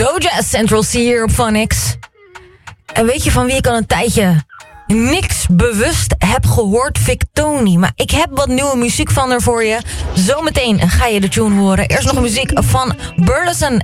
Doja Central C hier op Phonics. En weet je van wie ik al een tijdje niks bewust heb gehoord? Victoni. Maar ik heb wat nieuwe muziek van haar voor je. Zometeen ga je de tune horen. Eerst nog muziek van Burleson